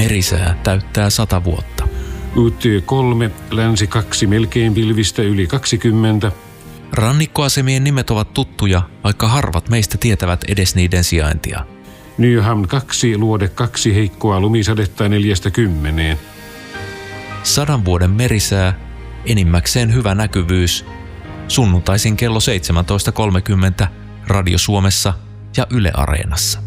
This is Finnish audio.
Merisää täyttää 100 vuotta. UT3, länsi 2 melkein pilvistä yli 20. Rannikkoasemien nimet ovat tuttuja, vaikka harvat meistä tietävät edes niiden sijaintia. Nyhamn 2, luode 2 heikkoa lumisadetta 4–10. 100 vuoden merisää, enimmäkseen hyvä näkyvyys. Sunnuntaisin kello 17.30 Radio Suomessa ja Yle Areenassa.